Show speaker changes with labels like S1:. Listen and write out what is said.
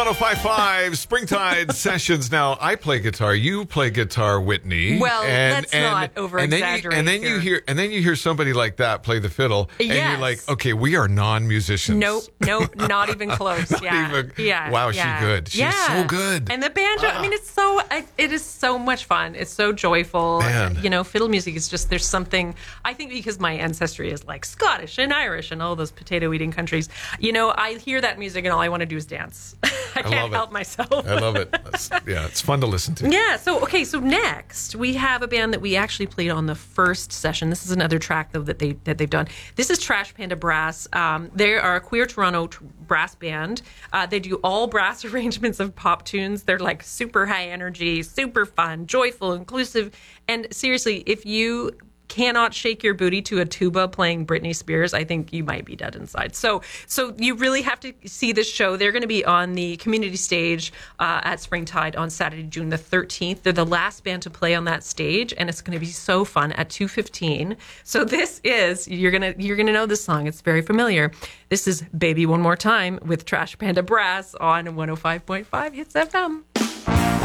S1: 1055 Springtide Sessions. Now, I play guitar. You play guitar, Whitney.
S2: Well, let's not over-exaggerate
S1: and then you hear somebody like that play the fiddle, and you're like, okay, we are non-musicians.
S2: Nope, not even close.
S1: Wow, she's good. She's so good.
S2: And the banjo. I mean, it is so much fun. It's so joyful.
S1: Man.
S2: You know, fiddle music is just, there's something. I think because my ancestry is like Scottish and Irish and all those potato-eating countries. You know, I hear that music and all I want to do is dance. I can't help myself.
S1: I love it. It's fun to listen to.
S2: Yeah. So next we have a band that we actually played on the first session. This is another track though that they've done. This is Trash Panda Brass. They are a queer Toronto brass band. They do all brass arrangements of pop tunes. They're like super high energy, super fun, joyful, inclusive, and seriously, if you cannot shake your booty to a tuba playing Britney Spears, I think you might be dead inside. So you really have to see this show. They're going to be on the community stage at Springtide on Saturday, June the 13th. They're the last band to play on that stage, and it's going to be so fun at 2:15. So this is, you're gonna know this song. It's very familiar. This is Baby One More Time with Trash Panda Brass on 105.5 Hits FM.